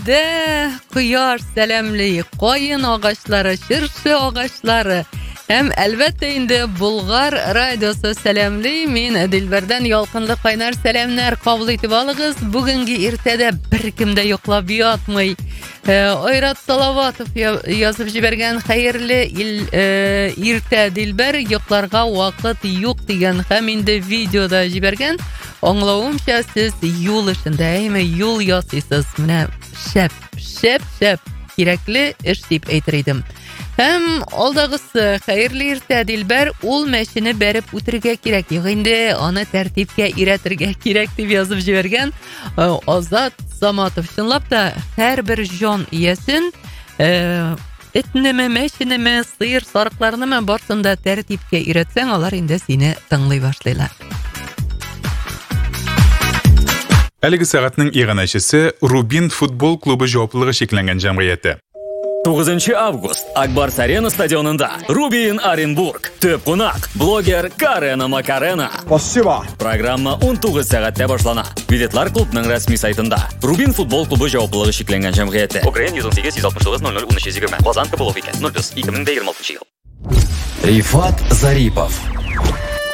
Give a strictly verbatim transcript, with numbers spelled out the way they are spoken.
Эфирдә кояш сәламле, кайын агачлары, ширше агачлары. Һәм әлбәттә инде Булгар радиосы сәламле. Мин Дилбәрдән ялкынлы кайнар сәламнар кабул итеп алыгыз. Бүгенге иртәдә беркем дә йоклап ятмый. Айрат Салаватов язып җибәргән хәерле иртә Дилбәр, йокларга вакыт юк дигән һәм инде видеода җибәргән. Аңлавымча сез юл эшендә, әйме юл ясыйсыз. Менә шәп, шәп, шәп кирәкле эш дип әйтер идем. Һәм алдагысы хәерле иртә Дилбәр, ул мәчене бәреп үтергә кирәк. Юк инде аны тәртипкә иретергә кирәк дип язып җибәргән Азат Саматов. Чынлап та һәрбер җан иясен этнеме, мәченеме, сыер сарыкларнымы барсын да тәртипкә иретсәң, алар инде сине тыңлый башлыйлар. Әлеге сәгатьнең иганәчесе Рубин футбол клубы җаваплылыгы шекләнгән җәмгыяте. тугызынчы август Акбарс Арена стадионында Рубин Оренбург. Төп кунак блогер Карена Макарена. Спасибо. Программа он тугыз сәгатьтә башлана. Билетлар клубның рәсми сайтында. Рубин футбол клубы җаваплылыгы шекләнгән җәмгыяте. Украин йөз ун сигез йөз алтмыш тугыз ноль ноль ун өч йөз егерме. Казан Кобылов икән. ноль плюс ике мең егерме алты ел. Рифат Зарипов.